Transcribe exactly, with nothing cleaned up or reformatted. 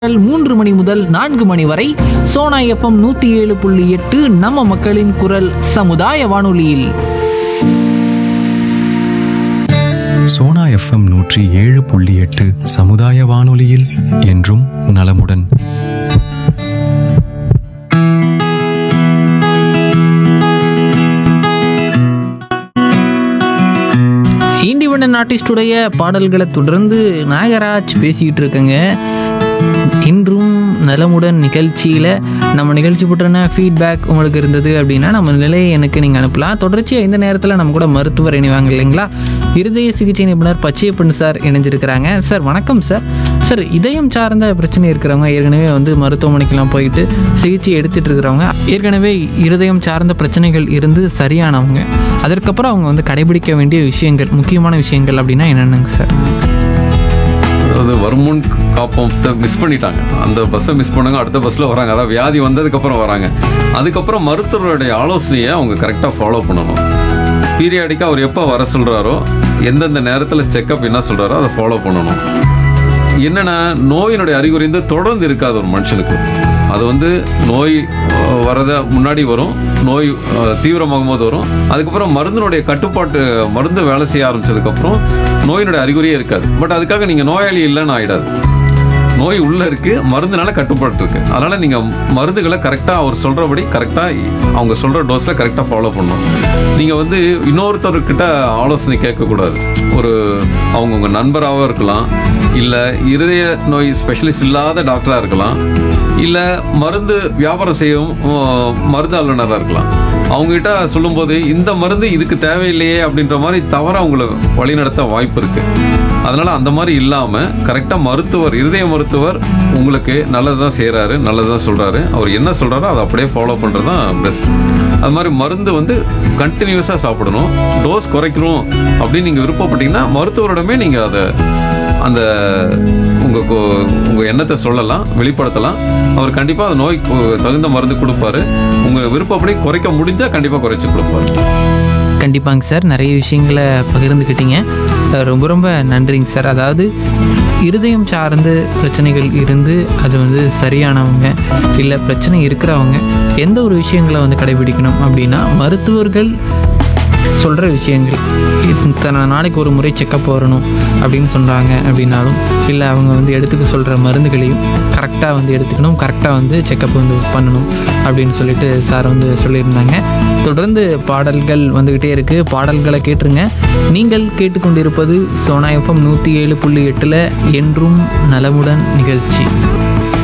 மூன்று மணி முதல் நான்கு மணி வரை சோனா எஃப்எம் நூத்தி ஏழு புள்ளி எட்டு நம்ம மக்களின் குரல் சமுதாய வானொலியில். சோனா எஃப்எம் நூற்றி ஏழு புள்ளி எட்டு சமுதாய வானொலியில் என்றும் நலமுடன். இண்டிபெண்டன்ட் ஆர்டிஸ்டுடைய பாடல்களை தொடர்ந்து நாகராஜ் பேசிக்கிட்டு இருக்கேங்க. இன்றும் நலமுடன் நிகழ்ச்சியில் நம்ம நிகழ்ச்சி போட்டுறன ஃபீட்பேக் உங்களுக்கு இருந்தது அப்படின்னா நம்ம நிலையை எனக்கு நீங்கள் அனுப்பலாம். தொடர்ச்சியாக இந்த நேரத்தில் நம்ம கூட மருத்துவர் இணைவாங்க இல்லைங்களா, இருதய சிகிச்சை நிபுணர் பச்சையப்பன் சார் இணைஞ்சிருக்கிறாங்க. சார் வணக்கம் சார். சார், இதயம் சார்ந்த பிரச்சனை இருக்கிறவங்க, ஏற்கனவே வந்து மருத்துவமனைக்கெல்லாம் போயிட்டு சிகிச்சை எடுத்துகிட்டு இருக்கிறவங்க, ஏற்கனவே இருதயம் சார்ந்த பிரச்சனைகள் இருந்து சரியானவங்க, அதற்கப்புறம் அவங்க வந்து கடைபிடிக்க வேண்டிய விஷயங்கள், முக்கியமான விஷயங்கள் அப்படின்னா என்னென்னங்க சார்? அதாவது வருமுன் காப்போம் மிஸ் பண்ணிட்டாங்க, அந்த பஸ்ஸை மிஸ் பண்ணாங்க, அடுத்த பஸ்ஸில் வராங்க, அதாவது வியாதி வந்ததுக்கப்புறம் வராங்க. அதுக்கப்புறம் மருத்துவருடைய ஆலோசனையை அவங்க கரெக்டாக ஃபாலோ பண்ணணும். பீரியாடிக்காக அவர் எப்போ வர சொல்கிறாரோ, எந்தெந்த நேரத்தில் செக்கப் என்ன சொல்கிறாரோ அதை ஃபாலோ பண்ணணும். என்னென்னா, நோயினுடைய அறிகுறி வந்து தொடர்ந்து இருக்காது ஒரு மனுஷனுக்கு. அது வந்து நோய் வரத முன்னாடி வரும், நோய் தீவிரமாகும் போது வரும். அதுக்கப்புறம் மருந்தினுடைய கட்டுப்பாட்டு மருந்து வேலை செய்ய ஆரம்பித்ததுக்கப்புறம் நோயினுடைய அறிகுறியே இருக்காது. பட் அதுக்காக நீங்கள் நோயாளி இல்லைன்னு ஆகிடாது. நோய் உள்ளே இருக்குது, மருந்துனால கட்டுப்பாட்டு இருக்குது. அதனால் நீங்கள் மருந்துகளை கரெக்டாக அவர் சொல்கிறபடி கரெக்டாக அவங்க சொல்கிற டோஸில் கரெக்டாக ஃபாலோ பண்ணணும். நீங்கள் வந்து இன்னொருத்தர்கிட்ட ஆலோசனை கேட்கக்கூடாது. ஒரு அவங்க உங்கள் நண்பராகவும் இருக்கலாம், இல்லை இருதய நோய் ஸ்பெஷலிஸ்ட் இல்லாத டாக்டராக இருக்கலாம், இல்லை மருந்து வியாபாரம் செய்யும் மருந்து அலுவலராக இருக்கலாம். அவங்ககிட்ட சொல்லும்போது இந்த மருந்து இதுக்கு தேவையில்லையே அப்படின்ற மாதிரி தவிர அவங்கள வழிநடத்த வாய்ப்பு இருக்குது. அதனால் அந்த மாதிரி இல்லாமல் கரெக்டாக மருத்துவர், இருதய மருத்துவர் உங்களுக்கு நல்லது தான் செய்கிறாரு, நல்லது தான் சொல்கிறாரு, அவர் என்ன சொல்கிறாரோ அதை அப்படியே ஃபாலோ பண்ணுறது தான் பெஸ்ட். அது மாதிரி மருந்து வந்து கண்டினியூஸாக சாப்பிடணும். டோஸ் குறைக்கணும் அப்படின்னு நீங்கள் விருப்பப்பட்டீங்கன்னா மருத்துவரிடமே நீங்கள் அதை அந்த உங்கள் உங்கள் எண்ணத்தை சொல்லலாம், வெளிப்படுத்தலாம். அவர் கண்டிப்பாக அந்த நோய் தகுந்த மருந்து கொடுப்பாரு. உங்கள் விருப்பப்படி குறைக்க முடிஞ்சால் கண்டிப்பாக குறைச்சி கொடுப்பாரு. கண்டிப்பாங்க சார், நிறைய விஷயங்களை பகிர்ந்துக்கிட்டீங்க. ரொம்ப ரொம்ப நன்றிங்க சார். அதாவது இருதயம் சார்ந்த பிரச்சனைகள் இருந்து அது வந்து சரியானவங்க இல்லை பிரச்சனை இருக்கிறவங்க எந்த ஒரு விஷயங்களை வந்து கடைபிடிக்கணும் அப்படின்னா, மருத்துவர்கள் சொல்கிற விஷயங்கள், இத்தனை நாளைக்கு ஒரு முறை செக்கப் வரணும் அப்படின்னு சொல்கிறாங்க அப்படின்னாலும், இல்லை அவங்க வந்து எடுத்துக்க சொல்கிற மருந்துகளையும் கரெக்டாக வந்து எடுத்துக்கணும், கரெக்டாக வந்து செக்கப் வந்து பண்ணணும் அப்படின்னு சொல்லிட்டு சார் வந்து சொல்லியிருந்தாங்க. தொடர்ந்து பாடல்கள் வந்துக்கிட்டே இருக்குது, பாடல்களை கேட்டுருங்க. நீங்கள் கேட்டுக்கொண்டிருப்பது சோனா எஃப்எம் நூற்றி ஏழு புள்ளி எட்டில் என்றும் நலமுடன் நிகழ்ச்சி.